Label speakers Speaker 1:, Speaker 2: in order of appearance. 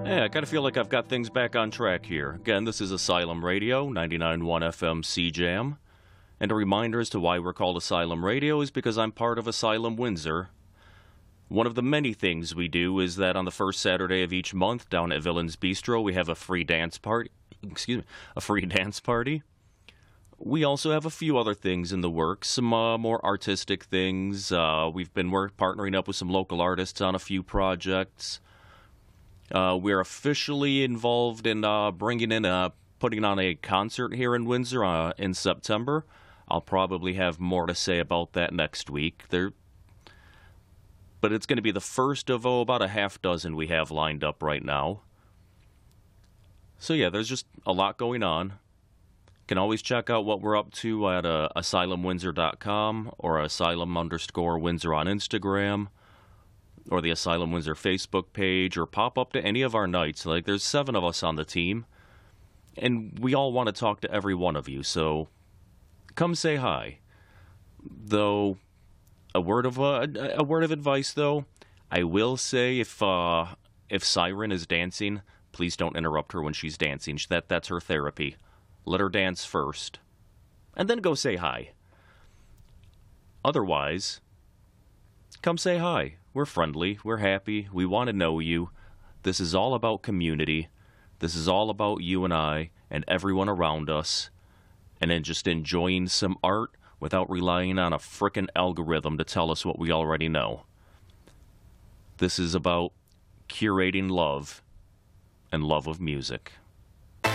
Speaker 1: Yeah, I kind of feel like I've got things back on track here. Again, this is Asylum Radio, 99.1 FM CJAM. And a reminder as to why we're called Asylum Radio is because I'm part of Asylum Windsor. One of the many things we do is that on the first Saturday of each month down at Villains Bistro, we have a free dance party. A free dance party. We also have a few other things in the works, some more artistic things. We've been partnering up with some local artists on a few projects. We're officially involved in putting on a concert here in Windsor in September. I'll probably have more to say about that next week. But it's going to be the first of about a half dozen we have lined up right now. So yeah, there's just a lot going on. You can always check out what we're up to at asylumwindsor.com or asylum_Windsor on Instagram, or the Asylum Windsor Facebook page, or pop up to any of our nights. Like, there's 7 of us on the team, and we all want to talk to every one of you, so come say hi. Though, a word of advice, though, I will say if Siren is dancing, please don't interrupt her when she's dancing. That's her therapy. Let her dance first, and then go say hi. Otherwise, come say hi. We're friendly. We're happy. We want to know you. This is all about community. This is all about you and I and everyone around us. And then just enjoying some art without relying on a frickin' algorithm to tell us what we already know. This is about curating love and love of music.